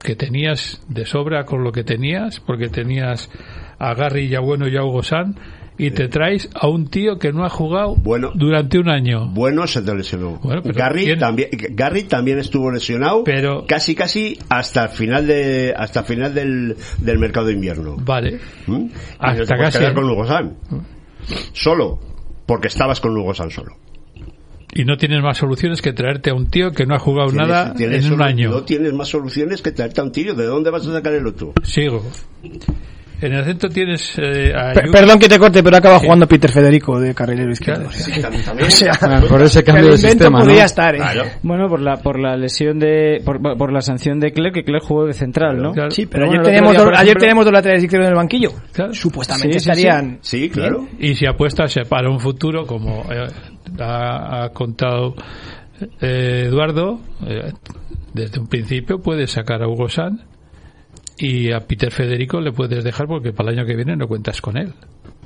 que tenías de sobra con lo que tenías, porque tenías a Garry y a Bueno y a Hugo San, y te traes a un tío que no ha jugado durante un año. Bueno, se te lesionó. Bueno, Garry también estuvo lesionado, pero casi hasta el final del mercado de invierno. Vale. Hasta casi con Hugo San. Solo, porque estabas con Hugo San solo. Y no tienes más soluciones que traerte a un tío que no ha jugado nada en un año. No tienes más soluciones que traerte a un tío. ¿De dónde vas a sacar el otro? Sigo. En el centro tienes... perdón que te corte, pero acaba jugando Peter Federico de carrilero izquierdo. También. O sea, por ese cambio de sistema, ¿no? Podría estar, Claro. Bueno, por la lesión por la sanción de Clerc, que Clerc jugó de central, ¿no? Claro. Sí, pero bueno, ayer tenemos 2 laterales izquierdos en el banquillo. Claro. Supuestamente estarían... Sí, claro. Y si apuestas para un futuro, como ha contado Eduardo, desde un principio puedes sacar a Hugo San, y a Peter Federico le puedes dejar porque para el año que viene no cuentas con él.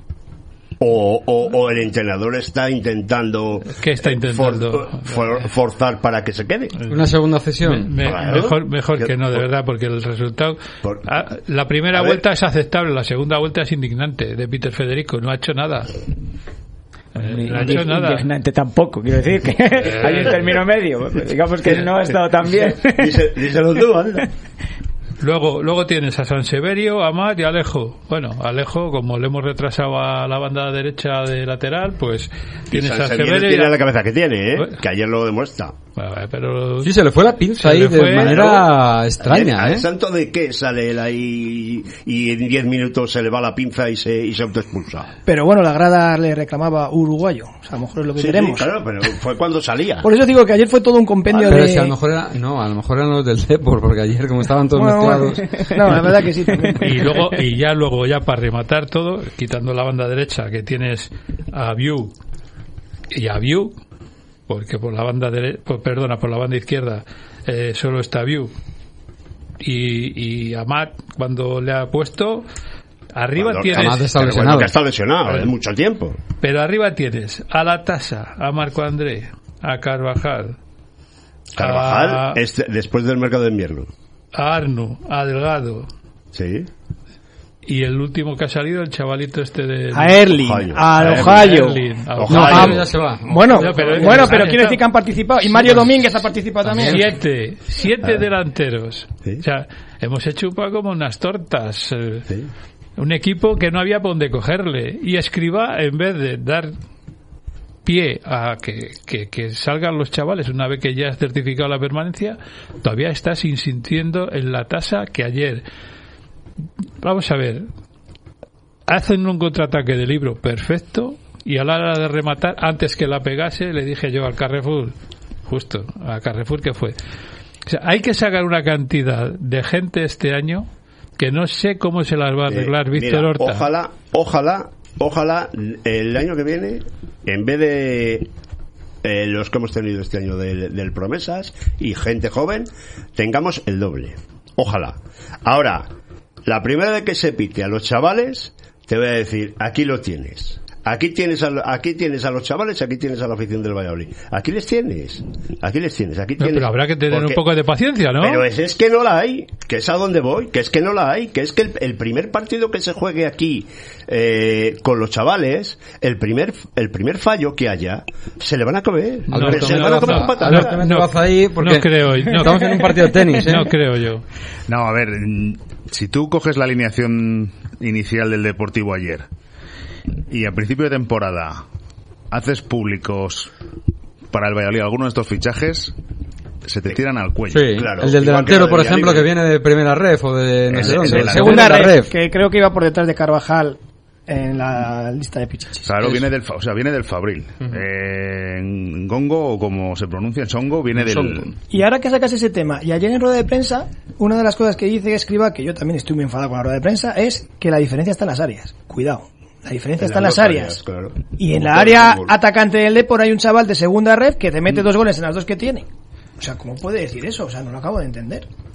O el entrenador está intentando... ¿Qué está intentando? Forzar para que se quede. Una segunda cesión. Mejor que no, de verdad, porque el resultado... la primera vuelta es aceptable, la segunda vuelta es indignante de Peter Federico, no ha hecho nada. No ha hecho nada. Indignante tampoco, quiero decir que hay un término medio. Digamos que no ha estado tan bien. Díselo tú, anda. Luego tienes a Sanseverio, Amat y Alejo. Bueno, Alejo, como le hemos retrasado a la banda derecha de lateral, pues tienes a Sanseverio. Tiene la cabeza que tiene, que ayer lo demuestra. Pero sí, se le fue la pinza ahí de manera extraña, ¿Al santo de qué sale él ahí y en 10 minutos se le va la pinza y se autoexpulsa? Pero bueno, la grada le reclamaba uruguayo. O sea, a lo mejor es lo que queremos. Sí, claro, pero fue cuando salía. Por eso digo que ayer fue todo un compendio pero de... si a lo mejor eran los del Depor, porque ayer como estaban todos mezclados... No, la verdad que sí. Y luego ya para rematar todo, quitando la banda derecha, que tienes a Viu y a Viu, porque por la banda por la banda izquierda solo está Viu y Amat, cuando le ha puesto arriba tienes Amat está lesionado, que está lesionado de mucho tiempo, pero arriba tienes a La Tasa, a Marco André, a Carvajal es después del mercado de invierno, a Arnu, a Delgado, sí, y el último que ha salido, el chavalito de... A Erling, a Ohio. Ya se va. Bueno, pero quiero decir que han participado. Y Mario Domínguez ha participado también. 7 delanteros. Sí. O sea, hemos hecho un poco como unas tortas. Sí. Un equipo que no había por dónde cogerle. Y Escribá, en vez de dar pie a que salgan los chavales una vez que ya has certificado la permanencia, todavía estás insistiendo en La Tasa, que ayer... Vamos a ver, hacen un contraataque de Libro perfecto y a la hora de rematar, antes que la pegase, le dije yo al Carrefour, justo a Carrefour, que fue, o sea, hay que sacar una cantidad de gente este año que no sé cómo se las va a arreglar Víctor Horta. Ojalá el año que viene, en vez de los que hemos tenido este año del Promesas y gente joven, tengamos el doble. Ojalá. Ahora, la primera vez que se pite a los chavales, te voy a decir, aquí lo tienes. Aquí tienes a los chavales, aquí tienes a la afición del Valladolid. Aquí les tienes. Pero habrá que tener un poco de paciencia, ¿no? Pero es que no la hay, que es a donde voy, que es que no la hay, que es que el primer partido que se juegue aquí con los chavales, el primer fallo que haya, se le van a comer. No creo. Estamos en un partido de tenis, No creo yo. No, a ver, si tú coges la alineación inicial del Deportivo ayer y a principio de temporada haces públicos para el Valladolid algunos de estos fichajes, se te tiran al cuello. Sí, claro. El del delantero, por ejemplo, que viene de primera ref o de no sé dónde. Segunda ref, que creo que iba por detrás de Carvajal en la lista de pichichis. Claro, viene del Fabril. Ngongo, o como se pronuncia, Songo, viene del... Songo. Y ahora que sacas ese tema, y ayer en rueda de prensa, una de las cosas que dice Escribá, que yo también estoy muy enfadado con la rueda de prensa, es que la diferencia está en las áreas. Cuidado. La diferencia está en las áreas. Claro. Y en la área atacante del Depor hay un chaval de segunda ref que te mete 2 goles en las 2 que tiene. O sea, ¿cómo puede decir eso? O sea, no lo acabo de entender.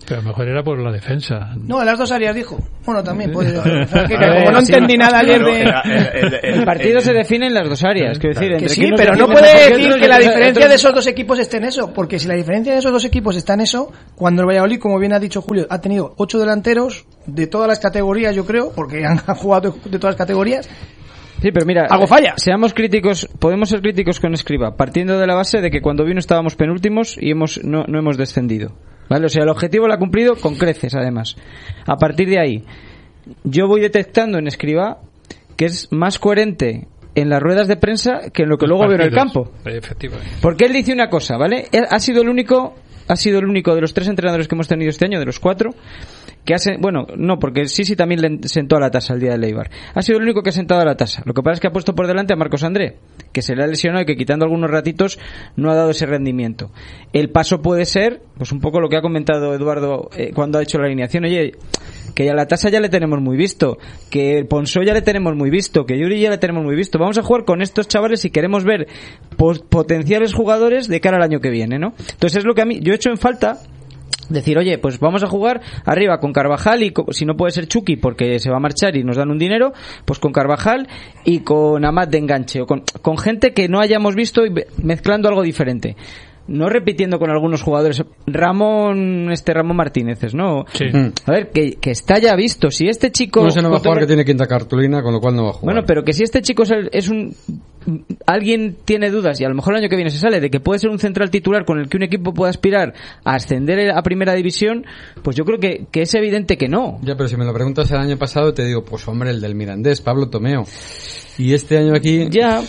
Pero a lo mejor era por la defensa. No, en las dos áreas dijo. Bueno, también puede. O sea, que como no entendí nada ayer de... El partido se define en las dos áreas. Quiero decir, Que entre sí, que unos pero no defienden puede mejor que decir otros, que la y diferencia otros- de esos dos equipos esté en eso. Porque si la diferencia de esos dos equipos está en eso, cuando el Valladolid, como bien ha dicho Julio, ha tenido 8 delanteros de todas las categorías, yo creo, porque han jugado de todas las categorías. Sí, pero mira, Algo falla. Seamos críticos, podemos ser críticos con Escribá, partiendo de la base de que cuando vino estábamos penúltimos y no hemos descendido. ¿Vale? O sea, el objetivo lo ha cumplido con creces, además. A partir de ahí, yo voy detectando en Escribá que es más coherente en las ruedas de prensa que en lo que luego veo en el campo. Efectivamente. Porque él dice una cosa, ¿vale? Él ha sido el único de los 3 entrenadores que hemos tenido este año, de los 4, que hace, bueno, no, porque sí también le sentó a la tasa el día del Eibar. Ha sido el único que ha sentado a la tasa. Lo que pasa es que ha puesto por delante a Marcos André, que se le ha lesionado y que quitando algunos ratitos no ha dado ese rendimiento. El paso puede ser, pues un poco lo que ha comentado Eduardo cuando ha hecho la alineación. Oye, que a la tasa ya le tenemos muy visto, que Ponsó ya le tenemos muy visto, que Yuri ya le tenemos muy visto. Vamos a jugar con estos chavales si queremos ver potenciales jugadores de cara al año que viene, ¿no? Entonces es lo que a mí yo he hecho en falta. Decir, oye, pues vamos a jugar arriba con Carvajal y si no puede ser Chucky porque se va a marchar y nos dan un dinero, pues con Carvajal y con Amat de enganche o con gente que no hayamos visto y mezclando algo diferente. No repitiendo con algunos jugadores. Ramón Martínez, ¿no? Sí. A ver, que está ya visto. Si este chico... No se no va a jugar, que tiene quinta cartulina, con lo cual no va a jugar. Bueno, pero que si este chico es un... Alguien tiene dudas y a lo mejor el año que viene se sale de que puede ser un central titular con el que un equipo pueda aspirar a ascender a primera división, pues yo creo que es evidente que no. Ya, pero si me lo preguntas el año pasado te digo, pues hombre, el del Mirandés, Pablo Tomeo. Y este año aquí... Ya,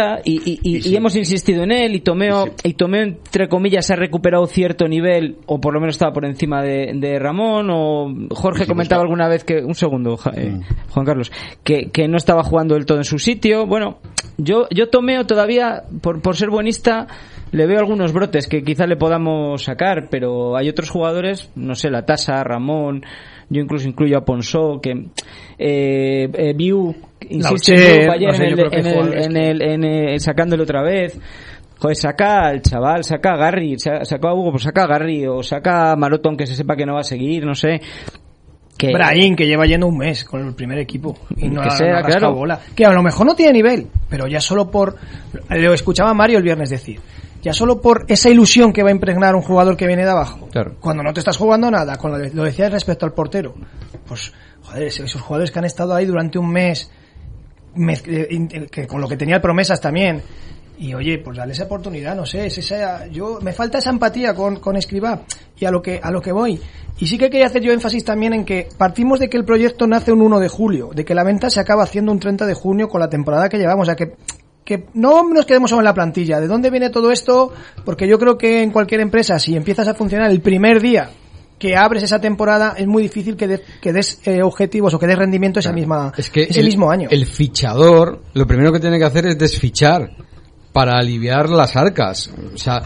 y hemos insistido en él, y Tomeo, entre comillas, ha recuperado cierto nivel, o por lo menos estaba por encima de Ramón, o Jorge comentaba alguna vez que... Un segundo, Juan Carlos, que no estaba jugando del todo en su sitio. Bueno, yo Tomeo todavía, por ser buenista, le veo algunos brotes que quizá le podamos sacar, pero hay otros jugadores, no sé, la Tasa, Ramón... Yo incluso incluyo a Ponsó, que Viu, insisto, ayer sacándole otra vez. Joder, saca al chaval, saca a Garry, saca a Hugo, pues saca a Garry, o saca a Maroto, aunque se sepa que no va a seguir, no sé. Que Brahim, que lleva yendo un mes con el primer equipo y no que ha sea, rascado claro. bola. Que a lo mejor no tiene nivel, pero ya solo por... Lo escuchaba Mario el viernes decir, ya solo por esa ilusión que va a impregnar un jugador que viene de abajo. Claro. Cuando no te estás jugando nada, cuando lo decías respecto al portero, pues, joder, esos jugadores que han estado ahí durante un mes, que con lo que tenía promesas también, y oye, pues dale esa oportunidad, no sé, me falta esa empatía con Escribá, y a lo que voy. Y sí que quería hacer yo énfasis también en que partimos de que el proyecto nace un 1 de julio, de que la venta se acaba haciendo un 30 de junio con la temporada que llevamos, o sea que no nos quedemos solo en la plantilla. ¿De dónde viene todo esto? Porque yo creo que en cualquier empresa, si empiezas a funcionar el primer día que abres esa temporada, es muy difícil que des objetivos o que des rendimiento ese mismo año. El fichador, lo primero que tiene que hacer es desfichar para aliviar las arcas. O sea,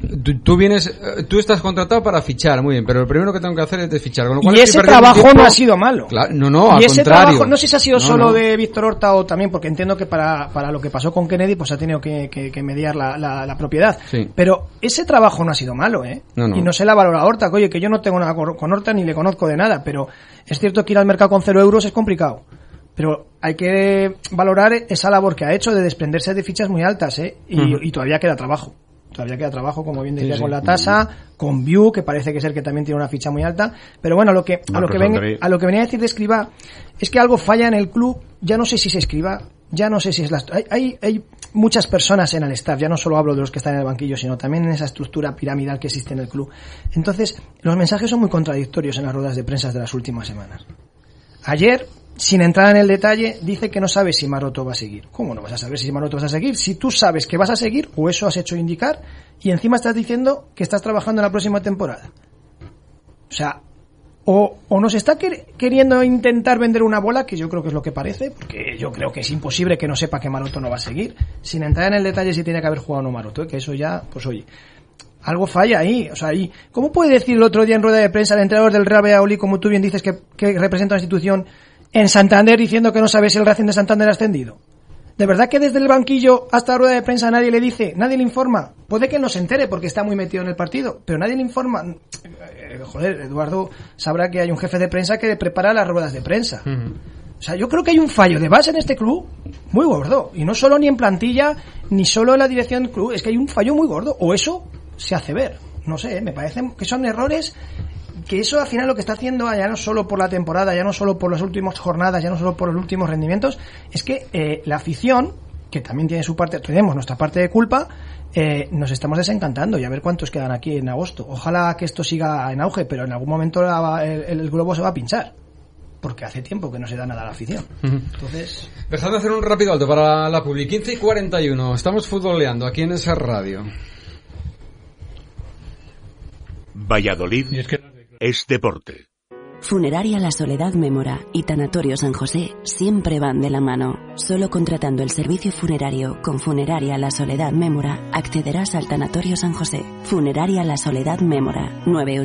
tú estás contratado para fichar, muy bien, pero lo primero que tengo que hacer es desfichar. Con lo cual y ese trabajo no ha sido malo. Claro, no, al y ese contrario. trabajo, no sé si ha sido solo No. de Víctor Horta o también, porque entiendo que para lo que pasó con Kennedy, pues ha tenido que mediar la propiedad. Sí. Pero ese trabajo no ha sido malo, ¿eh? No. Y no se la valora a Horta, que, oye, que yo no tengo nada con Horta ni le conozco de nada, pero es cierto que ir al mercado con 0 euros es complicado. Pero hay que valorar esa labor que ha hecho de desprenderse de fichas muy altas, ¿eh? Y todavía queda trabajo. Todavía queda trabajo, como bien decía, con la Tasa, con Viu, que parece que es el que también tiene una ficha muy alta. Pero bueno, a lo que venía a decir de Escribá es que algo falla en el club. Ya no sé si es Escribá, ya no sé si es hay muchas personas en el staff, ya no solo hablo de los que están en el banquillo, sino también en esa estructura piramidal que existe en el club. Entonces, los mensajes son muy contradictorios en las ruedas de prensa de las últimas semanas. Ayer, sin entrar en el detalle, dice que no sabe si Maroto va a seguir. ¿Cómo no vas a saber si Maroto vas a seguir? Si tú sabes que vas a seguir, o eso has hecho indicar, y encima estás diciendo que estás trabajando en la próxima temporada. O sea, o nos está queriendo intentar vender una bola, que yo creo que es lo que parece, porque yo creo que es imposible que no sepa que Maroto no va a seguir, sin entrar en el detalle si tiene que haber jugado o no Maroto, que eso ya, pues oye, algo falla ahí. O sea, ¿cómo puede decir el otro día en rueda de prensa el entrenador del Real Valladolid, como tú bien dices, que representa una institución en Santander, diciendo que no sabe si el Racing de Santander ha ascendido? ¿De verdad que desde el banquillo hasta la rueda de prensa nadie le dice, nadie le informa? Puede que no se entere porque está muy metido en el partido, pero nadie le informa. joder, Eduardo sabrá que hay un jefe de prensa que prepara las ruedas de prensa. O sea, yo creo que hay un fallo de base en este club muy gordo. Y no solo ni en plantilla, ni solo en la dirección del club. Es que hay un fallo muy gordo. O eso se hace ver. No sé, me parece que son errores que eso al final lo que está haciendo, ya no solo por la temporada, ya no solo por las últimas jornadas, ya no solo por los últimos rendimientos, es que la afición, que también tiene su parte, tenemos nuestra parte de culpa, nos estamos desencantando y a ver cuántos quedan aquí en agosto. Ojalá que esto siga en auge, pero en algún momento el globo se va a pinchar. Porque hace tiempo que no se da nada a la afición. Entonces... Dejadme hacer un rápido alto para la publi. 15:41. Estamos futboleando aquí en esa radio. Valladolid es deporte. Funeraria La Soledad Mémora y Tanatorio San José siempre van de la mano. Solo contratando el servicio funerario con Funeraria La Soledad Mémora accederás al Tanatorio San José. Funeraria La Soledad Mémora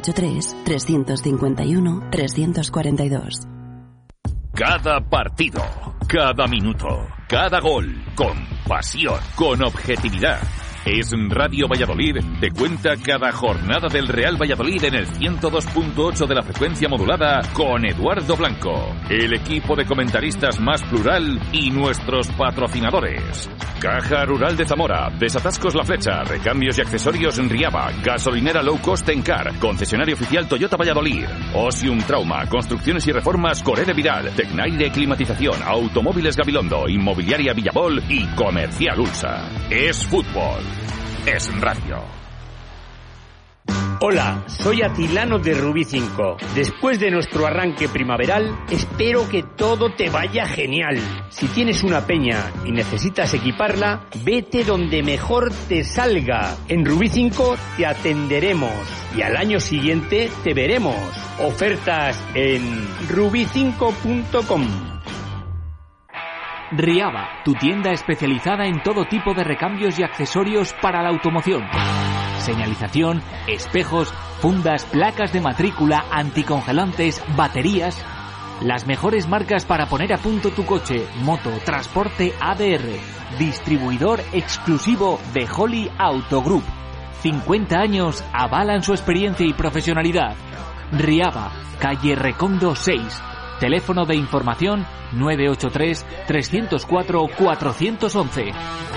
983-351-342. Cada partido, cada minuto, cada gol, con pasión, con objetividad. Es Radio Valladolid, te cuenta cada jornada del Real Valladolid en el 102.8 de la frecuencia modulada con Eduardo Blanco, el equipo de comentaristas más plural y nuestros patrocinadores. Caja Rural de Zamora, Desatascos La Flecha, Recambios y Accesorios en Riaba, Gasolinera Low Cost Encar, Concesionario Oficial Toyota Valladolid, Osium Trauma, Construcciones y Reformas Corede Vidal, Tecnaire Climatización, Automóviles Gabilondo, Inmobiliaria Villabol y Comercial Ulsa. Es fútbol. Es radio. Hola, soy Atilano de Rubí 5. Después de nuestro arranque primaveral, espero que todo te vaya genial. Si tienes una peña y necesitas equiparla, vete donde mejor te salga. En Rubí 5 te atenderemos y al año siguiente te veremos. Ofertas en rubi5.com. Riaba, tu tienda especializada en todo tipo de recambios y accesorios para la automoción. Señalización, espejos, fundas, placas de matrícula, anticongelantes, baterías. Las mejores marcas para poner a punto tu coche, moto, transporte ADR. Distribuidor exclusivo de Holly Auto Group. 50 años avalan su experiencia y profesionalidad. Riaba, calle Recondo 6. Teléfono de información 983-304-411.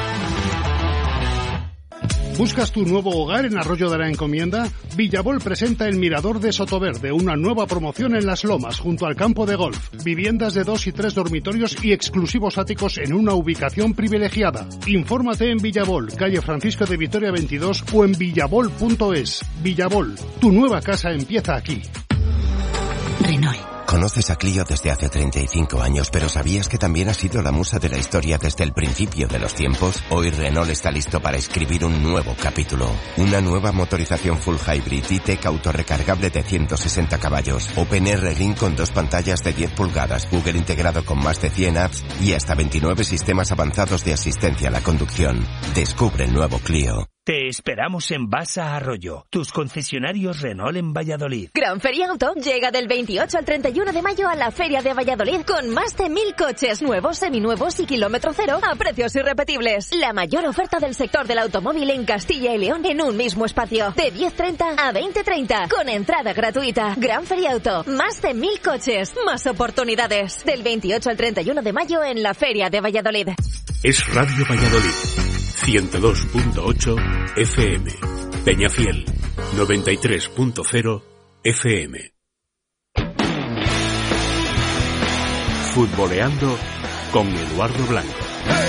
¿Buscas tu nuevo hogar en Arroyo de la Encomienda? Villabol presenta el Mirador de Sotoverde, una nueva promoción en Las Lomas, junto al campo de golf. Viviendas de 2 y 3 dormitorios y exclusivos áticos en una ubicación privilegiada. Infórmate en Villabol, calle Francisco de Vitoria 22 o en villabol.es. Villabol, tu nueva casa empieza aquí. Renault. Conoces a Clio desde hace 35 años, pero ¿sabías que también ha sido la musa de la historia desde el principio de los tiempos? Hoy Renault está listo para escribir un nuevo capítulo. Una nueva motorización full hybrid E-Tech autorrecargable de 160 caballos, OpenR Ring con 2 pantallas de 10 pulgadas, Google integrado con más de 100 apps y hasta 29 sistemas avanzados de asistencia a la conducción. Descubre el nuevo Clio. Te esperamos en Basa Arroyo, tus concesionarios Renault en Valladolid. Gran Feria Auto llega del 28 al 31 de mayo a la Feria de Valladolid con más de 1.000 coches nuevos, seminuevos y kilómetro cero a precios irrepetibles. La mayor oferta del sector del automóvil en Castilla y León en un mismo espacio. De 10:30 a 20:30 con entrada gratuita. Gran Feria Auto, más de 1.000 coches, más oportunidades. Del 28 al 31 de mayo en la Feria de Valladolid. Es Radio Valladolid. 102.8 FM. Peñafiel 93.0 FM. Futboleando con Eduardo Blanco.